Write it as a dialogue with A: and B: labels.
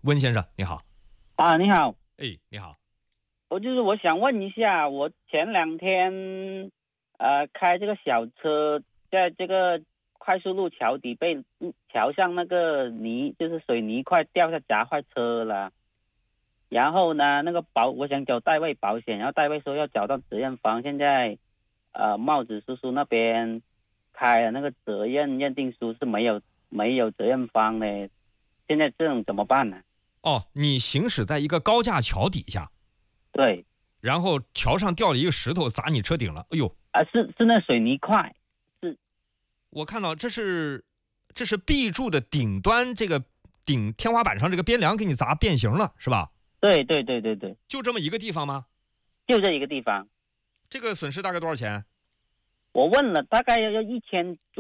A: 温先生你好。
B: 啊，你好，
A: 哎，你好。
B: 我想问一下，我前2天开这个小车在这个快速路桥底被桥上那个就是水泥块掉下砸坏车了。然后呢，我想找代位保险，然后代位说要找到责任方，现在帽子叔叔那边开了那个责任认定书是没有责任方的，现在这种怎么办呢？
A: 哦，你行驶在一个高架桥底下，
B: 对，
A: 然后桥上掉了一个石头砸你车顶了。哎呦，
B: 是那水泥块，是。
A: 我看到这是壁柱的顶端，这个天花板上这个边梁给你砸变形了，是吧？
B: 对对对对对，
A: 就这么一个地方吗？
B: 就这一个地方。
A: 这个损失大概多少钱？
B: 我问了，大概要1000左右。